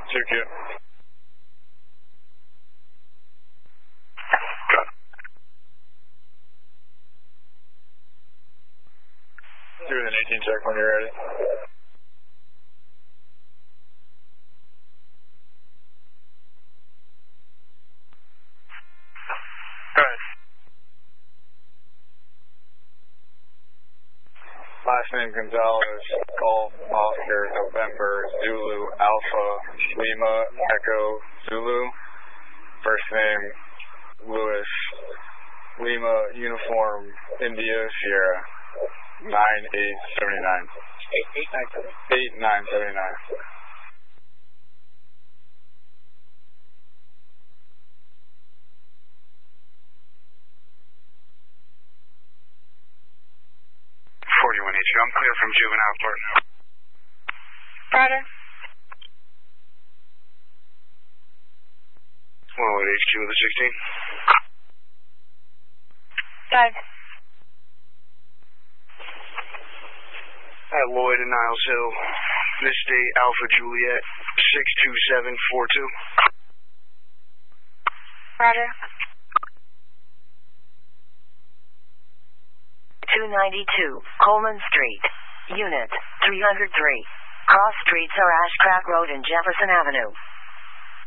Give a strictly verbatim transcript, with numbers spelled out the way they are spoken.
two Q. Do an eighteen check when you're ready. Last name Gonzalez, Golf, Oscar, November, Zulu, Alpha, Lima, Echo, Zulu. First name Lewis, Lima, Uniform, India, Sierra, nine eight seven nine. eight nine seven nine. forty-one H Q, I'm clear from juvenile court now. Roger. one oh eight H Q with the sixteen. Five. At Lloyd and Niles Hill, this day Alpha Juliet, six two seven four two. Roger. two ninety-two, Coleman Street, Unit three oh three. Cross streets are Ashcraft Road and Jefferson Avenue.